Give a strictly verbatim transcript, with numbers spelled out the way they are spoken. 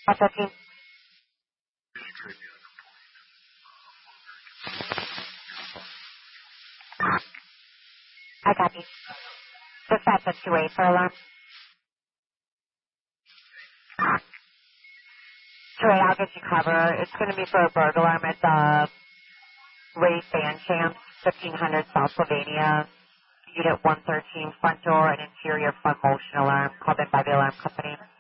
F fifteen. I copy. Dispatch at two eight for alarm. two eight, I'll get you cover. It's going to be for a burglar alarm at the Ray Fan Champ, fifteen hundred South Sylvania. Unit one thirteen, front door and interior front motion alarm, called in by the alarm company.